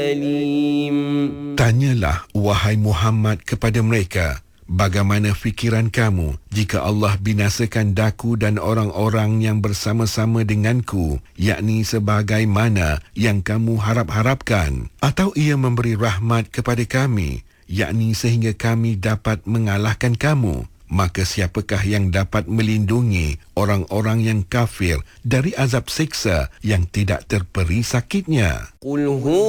أليم. Tanyalah, wahai Muhammad, kepada mereka, bagaimana fikiran kamu jika Allah binasakan daku dan orang-orang yang bersama-sama denganku, yakni sebagaimana yang kamu harap-harapkan, atau ia memberi rahmat kepada kami, yakni sehingga kami dapat mengalahkan kamu? Maka siapakah yang dapat melindungi orang-orang yang kafir dari azab siksa yang tidak terperi sakitnya? قل هو